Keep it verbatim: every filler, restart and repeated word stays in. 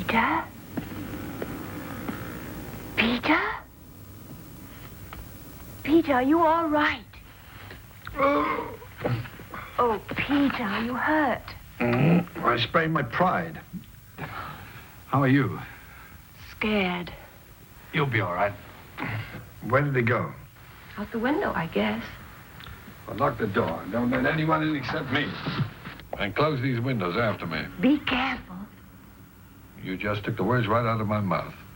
Peter? Peter? Peter, are you all right? Oh, Peter, are you hurt? Mm, I sprained my pride. How are you? Scared. You'll be all right. Where did he go? Out the window, I guess. Well, lock the door. Don't let anyone in except me. And close these windows after me. Be careful. You just took the words right out of my mouth.